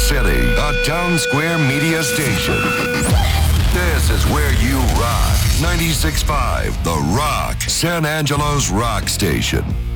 City, a Town Square media station. This is where you rock. 96.5 The Rock, San Angelo's rock station.